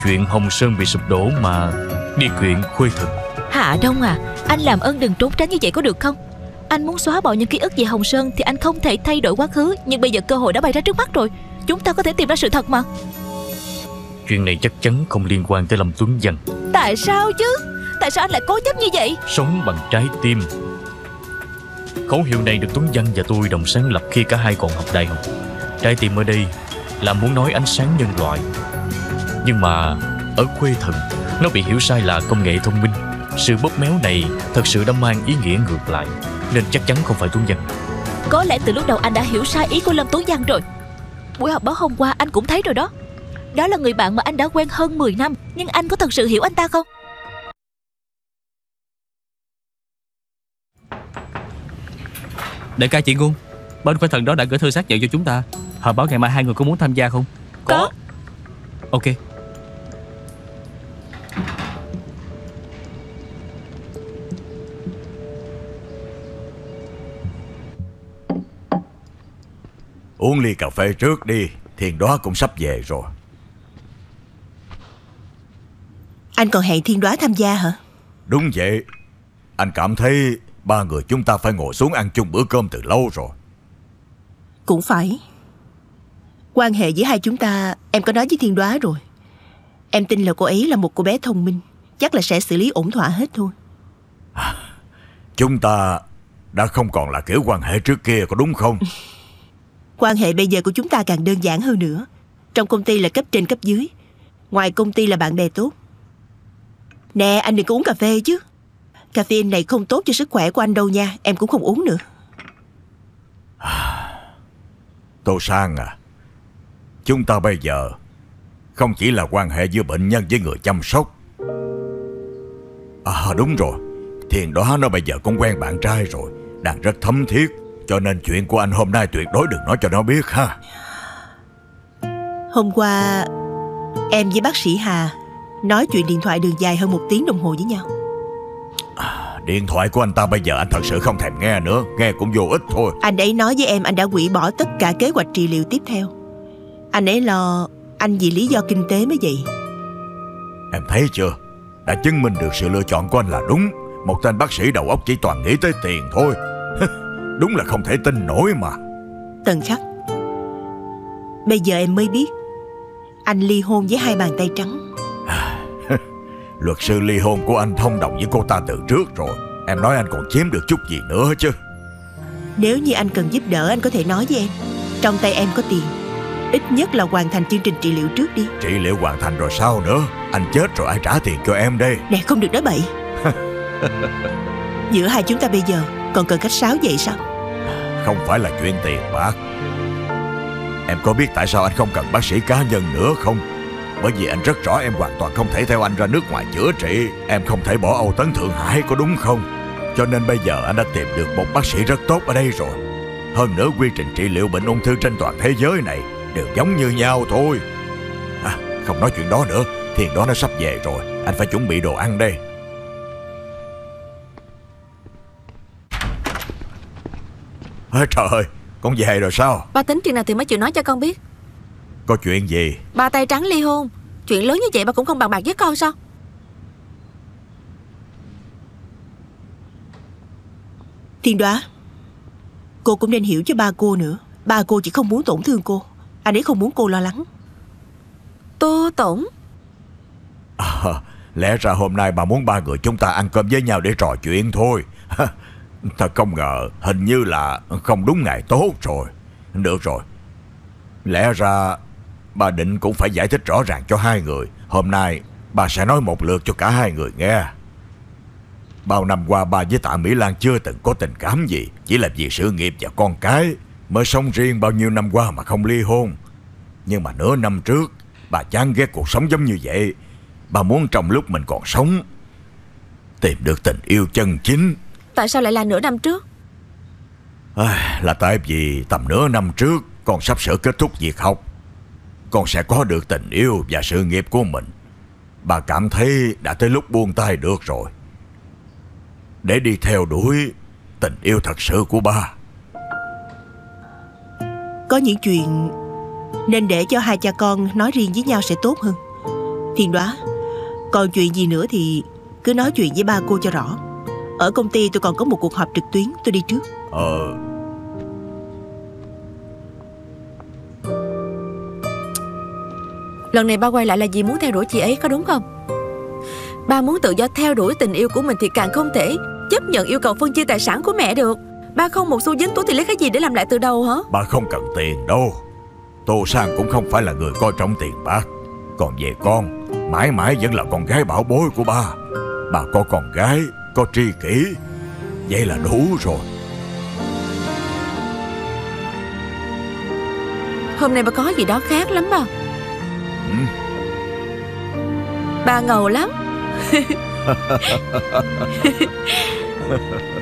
chuyện Hồng Sơn bị sụp đổ mà đi chuyện Khuê Thần. Hạ Đông à, anh làm ơn đừng trốn tránh như vậy có được không? Anh muốn xóa bỏ những ký ức về Hồng Sơn thì anh không thể thay đổi quá khứ. Nhưng bây giờ cơ hội đã bày ra trước mắt rồi. Chúng ta có thể tìm ra sự thật mà. Chuyện này chắc chắn không liên quan tới Lâm Tuấn Văn. Tại sao chứ? Tại sao anh lại cố chấp như vậy? Sống bằng trái tim. Khẩu hiệu này được Tuấn Văn và tôi đồng sáng lập khi cả hai còn học đại học. Trái tim ở đây là muốn nói ánh sáng nhân loại. Nhưng mà ở Khuê Thần, nó bị hiểu sai là công nghệ thông minh. Sự bóp méo này thật sự đã mang ý nghĩa ngược lại, nên chắc chắn không phải Tuấn Văn. Có lẽ từ lúc đầu anh đã hiểu sai ý của Lâm Tuấn Văn rồi. Buổi họp báo hôm qua anh cũng thấy rồi đó. Đó là người bạn mà anh đã quen hơn 10 năm. Nhưng anh có thật sự hiểu anh ta không? Đại ca chị Ngôn, bên Khuê Thần đó đã gửi thư xác nhận cho chúng ta. Họp báo ngày mai hai người có muốn tham gia không? Có. Ok. Uống ly cà phê trước đi, Thiên Đóa cũng sắp về rồi. Anh còn hẹn Thiên Đóa tham gia hả? Đúng vậy. Anh cảm thấy ba người chúng ta phải ngồi xuống ăn chung bữa cơm từ lâu rồi. Cũng phải. Quan hệ giữa hai chúng ta em có nói với Thiên Đóa rồi. Em tin là cô ấy là một cô bé thông minh, chắc là sẽ xử lý ổn thỏa hết thôi. Chúng ta đã không còn là kiểu quan hệ trước kia, có đúng không? Quan hệ bây giờ của chúng ta càng đơn giản hơn nữa. Trong công ty là cấp trên cấp dưới, ngoài công ty là bạn bè tốt. Nè, anh đừng có uống cà phê chứ. Caffeine này không tốt cho sức khỏe của anh đâu nha. Em cũng không uống nữa. Tô Sang à, chúng ta bây giờ không chỉ là quan hệ giữa bệnh nhân với người chăm sóc. Đúng rồi, Thiên Đóa nó bây giờ cũng quen bạn trai rồi, đang rất thấm thiết. Cho nên chuyện của anh hôm nay tuyệt đối đừng nói cho nó biết ha. Hôm qua em với bác sĩ Hà nói chuyện điện thoại đường dài hơn 1 tiếng đồng hồ với nhau. Điện thoại của anh ta bây giờ anh thật sự không thèm nghe nữa. Nghe cũng vô ích thôi. Anh ấy nói với em anh đã hủy bỏ tất cả kế hoạch trị liệu tiếp theo. Anh ấy lo anh vì lý do kinh tế mới vậy. Em thấy chưa, đã chứng minh được sự lựa chọn của anh là đúng. Một tên bác sĩ đầu óc chỉ toàn nghĩ tới tiền thôi. Đúng là không thể tin nổi mà. Tần Khắc, bây giờ em mới biết anh ly hôn với 2 bàn tay trắng. Luật sư ly hôn của anh thông đồng với cô ta từ trước rồi. Em nói anh còn chiếm được chút gì nữa chứ. Nếu như anh cần giúp đỡ anh có thể nói với em. Trong tay em có tiền. Ít nhất là hoàn thành chương trình trị liệu trước đi. Trị liệu hoàn thành rồi sao nữa? Anh chết rồi ai trả tiền cho em đây? Nè, không được nói bậy. Giữa hai chúng ta bây giờ còn cần khách sáo vậy sao? Không phải là chuyện tiền bạc. Em có biết tại sao anh không cần bác sĩ cá nhân nữa không? Bởi vì anh rất rõ em hoàn toàn không thể theo anh ra nước ngoài chữa trị. Em không thể bỏ Âu Tấn Thượng Hải, có đúng không? Cho nên bây giờ anh đã tìm được một bác sĩ rất tốt ở đây rồi. Hơn nữa quy trình trị liệu bệnh ung thư trên toàn thế giới này đều giống như nhau thôi. Không nói chuyện đó nữa, Thiên Đóa nó sắp về rồi. Anh phải chuẩn bị đồ ăn đây. Trời ơi, con về rồi sao? Ba tính chuyện nào thì mới chịu nói cho con biết. Có chuyện gì? Ba tay trắng ly hôn. Chuyện lớn như vậy ba cũng không bàn bạc với con sao? Thiên Đóa, cô cũng nên hiểu cho ba cô nữa. Ba cô chỉ không muốn tổn thương cô. Anh ấy không muốn cô lo lắng. Tô Tổn. Lẽ ra hôm nay bà muốn ba người chúng ta ăn cơm với nhau để trò chuyện thôi. Thật không ngờ, hình như là không đúng ngày tốt rồi. Được rồi, lẽ ra bà định cũng phải giải thích rõ ràng cho hai người. Hôm nay bà sẽ nói một lượt cho cả hai người nghe. Bao năm qua bà với Tạ Mỹ Lan chưa từng có tình cảm gì, chỉ là vì sự nghiệp và con cái mới sống riêng bao nhiêu năm qua mà không ly hôn. Nhưng mà nửa năm trước bà chán ghét cuộc sống giống như vậy. Bà muốn trong lúc mình còn sống tìm được tình yêu chân chính. Tại sao lại là nửa năm trước? Là tại vì tầm nửa năm trước con sắp sửa kết thúc việc học. Con sẽ có được tình yêu và sự nghiệp của mình. Bà cảm thấy đã tới lúc buông tay được rồi, để đi theo đuổi tình yêu thật sự của ba. Có những chuyện nên để cho hai cha con nói riêng với nhau sẽ tốt hơn. Thiên Đoá, còn chuyện gì nữa thì cứ nói chuyện với ba cô cho rõ. Ở công ty tôi còn có một cuộc họp trực tuyến, tôi đi trước. Lần này ba quay lại là vì muốn theo đuổi chị ấy, có đúng không? Ba muốn tự do theo đuổi tình yêu của mình thì càng không thể chấp nhận yêu cầu phân chia tài sản của mẹ được. Ba không một xu dính túi thì lấy cái gì để làm lại từ đầu hả? Ba không cần tiền đâu. Tô Sang cũng không phải là người coi trọng tiền bạc. Còn về con, mãi mãi vẫn là con gái bảo bối của ba. Ba có con gái, có tri kỷ, vậy là đủ rồi. Hôm nay ba có gì đó khác lắm mà. Ba ngầu lắm.